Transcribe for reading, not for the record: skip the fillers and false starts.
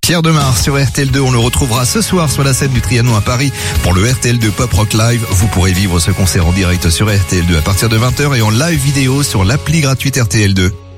Pierre Demar sur RTL2, on le retrouvera ce soir sur la scène du Trianon à Paris pour le RTL2 Pop Rock Live. Vous pourrez vivre ce concert en direct sur RTL2 à partir de 20h et en live vidéo sur l'appli gratuite RTL2.